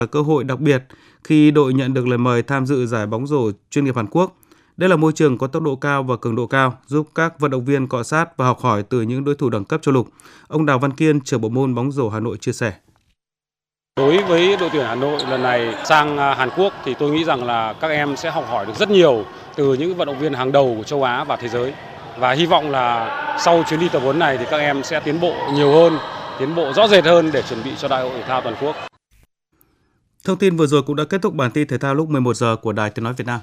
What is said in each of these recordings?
là cơ hội đặc biệt khi đội nhận được lời mời tham dự giải bóng rổ chuyên nghiệp Hàn Quốc. Đây là môi trường có tốc độ cao và cường độ cao, giúp các vận động viên cọ sát và học hỏi từ những đối thủ đẳng cấp châu lục. Ông Đào Văn Kiên, trưởng bộ môn bóng rổ Hà Nội chia sẻ. Đối với đội tuyển Hà Nội lần này sang Hàn Quốc thì tôi nghĩ rằng là các em sẽ học hỏi được rất nhiều từ những vận động viên hàng đầu của châu Á và thế giới. Và hy vọng là sau chuyến đi tập huấn này thì các em sẽ tiến bộ nhiều hơn, tiến bộ rõ rệt hơn để chuẩn bị cho Đại hội thể thao toàn quốc. Thông tin vừa rồi cũng đã kết thúc bản tin thể thao lúc 11 giờ của Đài Tiếng nói Việt Nam.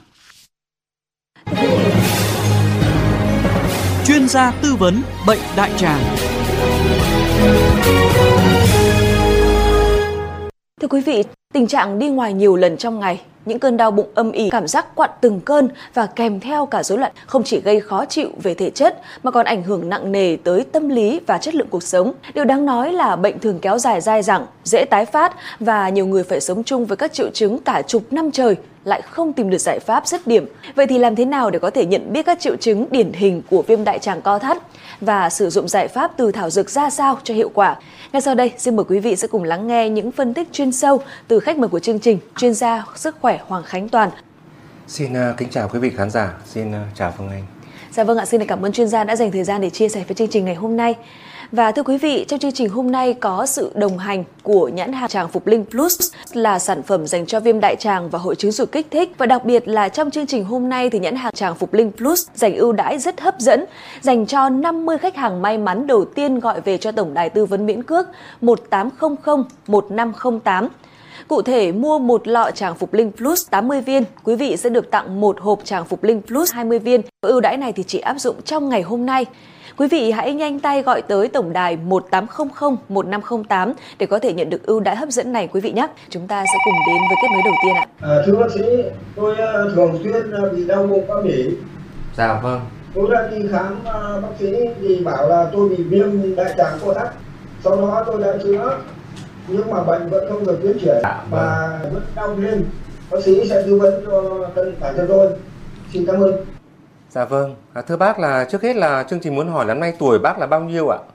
Chuyên gia tư vấn bệnh đại tràng. Thưa quý vị, tình trạng đi ngoài nhiều lần trong ngày, những cơn đau bụng âm ỉ, cảm giác quặn từng cơn và kèm theo cả rối loạn không chỉ gây khó chịu về thể chất mà còn ảnh hưởng nặng nề tới tâm lý và chất lượng cuộc sống. Điều đáng nói là bệnh thường kéo dài dai dẳng, dễ tái phát và nhiều người phải sống chung với các triệu chứng cả chục năm trời lại không tìm được giải pháp dứt điểm. Vậy thì làm thế nào để có thể nhận biết các triệu chứng điển hình của viêm đại tràng co thắt và sử dụng giải pháp từ thảo dược ra sao cho hiệu quả? Ngay sau đây, xin mời quý vị sẽ cùng lắng nghe những phân tích chuyên sâu từ khách mời của chương trình, chuyên gia sức khỏe Hoàng Khánh Toàn. Xin kính chào quý vị khán giả, xin chào Phương Anh. Dạ vâng ạ, xin cảm ơn chuyên gia đã dành thời gian để chia sẻ với chương trình ngày hôm nay. Và thưa quý vị, trong chương trình hôm nay có sự đồng hành của nhãn hàng Tràng Phục Linh Plus là sản phẩm dành cho viêm đại tràng và hội chứng ruột kích thích. Và đặc biệt là trong chương trình hôm nay thì nhãn hàng Tràng Phục Linh Plus dành ưu đãi rất hấp dẫn dành cho 50 khách hàng may mắn đầu tiên gọi về cho tổng đài tư vấn miễn cước 1800 1508. Cụ thể, mua một lọ Tràng Phục Linh Plus 80 viên, quý vị sẽ được tặng một hộp Tràng Phục Linh Plus 20 viên. Ưu đãi này thì chỉ áp dụng trong ngày hôm nay. Quý vị hãy nhanh tay gọi tới tổng đài 1800 1508 để có thể nhận được ưu đãi hấp dẫn này quý vị nhé. Chúng ta sẽ cùng đến với kết nối đầu tiên ạ. Thưa bác sĩ, tôi thường xuyên bị đau bụng âm ỉ. Dạ vâng. Tôi đã đi khám bác sĩ thì bảo là tôi bị viêm đại tràng co thắt. Sau đó tôi đã chữa nhưng mà bệnh vẫn không được tiến triển và vẫn đau lên. Bác sĩ sẽ tư vấn cho bản thân tôi. Xin cảm ơn. Dạ vâng. Thưa bác, là trước hết là chương trình muốn hỏi năm nay tuổi bác là bao nhiêu ạ?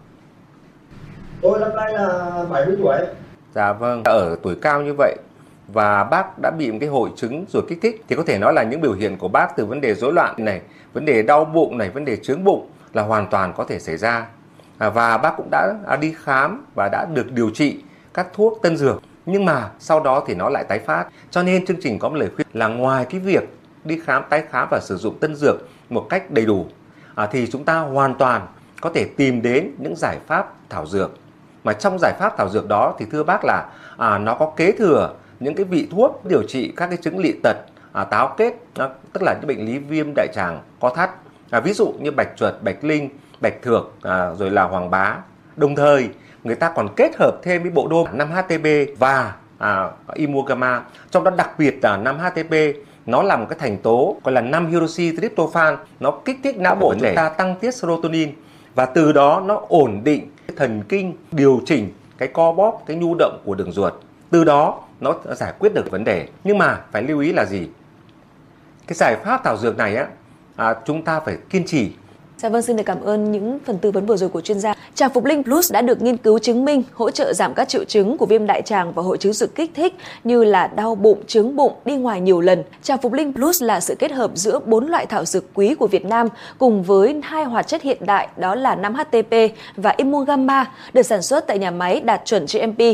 Tôi năm nay là 70 tuổi. Dạ vâng. Ở tuổi cao như vậy và bác đã bị một cái hội chứng ruột kích thích thì có thể nói là những biểu hiện của bác từ vấn đề rối loạn này, vấn đề đau bụng này, vấn đề chướng bụng là hoàn toàn có thể xảy ra. Và bác cũng đã đi khám và đã được điều trị các thuốc tân dược, nhưng mà sau đó thì nó lại tái phát. Cho nên chương trình có một lời khuyên là ngoài cái việc đi khám, tái khám và sử dụng tân dược một cách đầy đủ thì chúng ta hoàn toàn có thể tìm đến những giải pháp thảo dược. Mà trong giải pháp thảo dược đó thì thưa bác là nó có kế thừa những cái vị thuốc điều trị các cái chứng liệt tật, táo kết, tức là những bệnh lý viêm đại tràng co thắt, ví dụ như bạch chuột, bạch linh, bạch thược, rồi là hoàng bá. Đồng thời người ta còn kết hợp thêm với bộ đôi 5-HTP và Imogama. Trong đó đặc biệt là 5-HTP nó là một cái thành tố gọi là 5-hydroxytryptophan, nó kích thích não bộ chúng ta tăng tiết serotonin và từ đó nó ổn định thần kinh, điều chỉnh cái co bóp, cái nhu động của đường ruột. Từ đó nó giải quyết được vấn đề. Nhưng mà phải lưu ý là gì? Cái giải pháp thảo dược này chúng ta phải kiên trì. Dạ vâng, xin được cảm ơn những phần tư vấn vừa rồi của chuyên gia. Tràng Phục Linh Plus đã được nghiên cứu chứng minh hỗ trợ giảm các triệu chứng của viêm đại tràng và hội chứng ruột kích thích như là đau bụng, chướng bụng, đi ngoài nhiều lần. Tràng Phục Linh Plus là sự kết hợp giữa 4 loại thảo dược quý của Việt Nam cùng với 2 hoạt chất hiện đại đó là 5-HTP và Imogama được sản xuất tại nhà máy đạt chuẩn GMP